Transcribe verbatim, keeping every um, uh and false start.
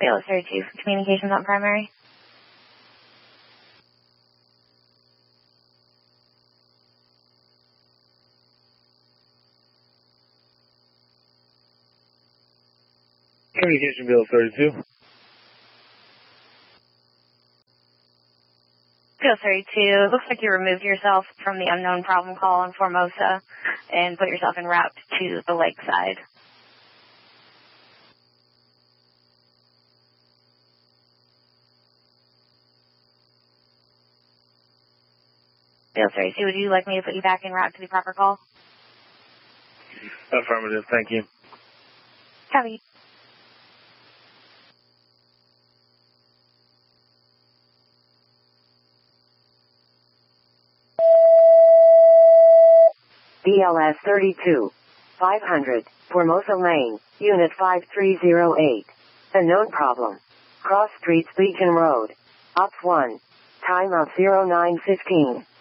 Bayless thirty-two, communications on primary. Communication Bayless thirty-two. Bayless thirty-two, looks like you removed yourself from the unknown problem call on Formosa and put yourself en route to the lakeside. Bayless thirty-two, would you like me to put you back en route to the proper call? Affirmative, thank you. Copy. B L S thirty-two, five hundred, Formosa Lane, Unit five three zero eight. Unknown problem. Cross Streets Beacon Road. Ops one. Time of zero nine fifteen.